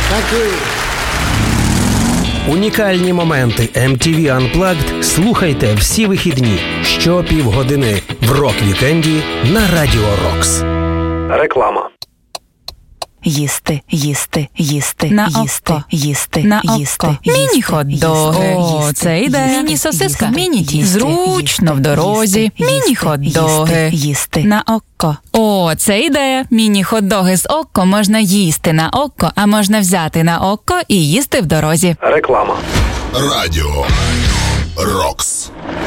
Дякую. Унікальні моменти MTV Unplugged слухайте всі вихідні щопівгодини в рок-вікенді на Радіо Рокс. Реклама. Їсти, їсти, їсти, на їсти, око, їсти, на їсти, око. Міні-хот-доги. О, це йде. Міні-сосиска. Міні-тісто. Зручно в дорозі. Міні-хот-доги. Їсти. На око. О, це ідея. Міні-хот-доги з око можна їсти на око, а можна взяти на око і їсти в дорозі. Реклама. Радіо Рокс.